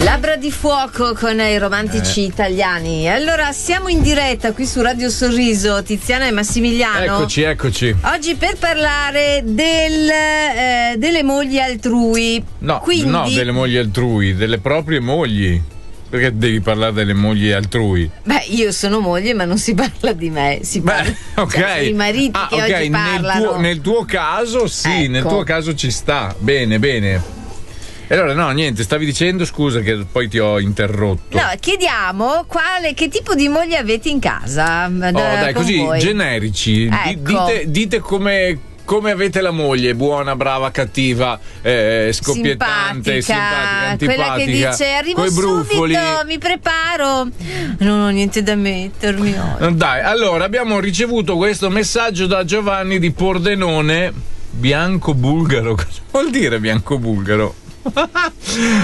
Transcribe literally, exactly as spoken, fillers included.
Labbra di fuoco con i romantici eh. italiani. Allora, siamo in diretta qui su Radio Sorriso, Tiziana e Massimiliano. Eccoci, eccoci. Oggi per parlare del, eh, delle mogli altrui. No, Quindi... no, delle mogli altrui, delle proprie mogli. Perché devi parlare delle mogli altrui? Beh, io sono moglie, ma non si parla di me, si parla Beh, ok. Cioè, i mariti ah, che okay. oggi nel parlano. tuo, nel tuo caso, sì, ecco. nel tuo caso ci sta. Bene, bene. E allora, no, niente, stavi dicendo, scusa che poi ti ho interrotto. No, chiediamo quale, che tipo di moglie avete in casa. Oh, dai, così, voi. generici. Ecco. Dite, dite come... Come avete la moglie? Buona, brava, cattiva, eh, scoppiettante, simpatica, antipatica. Quella che dice arrivo subito, mi preparo. Non ho niente da mettermi oggi. Dai, allora abbiamo ricevuto questo messaggio da Giovanni di Pordenone. Bianco bulgaro. Cosa vuol dire bianco bulgaro?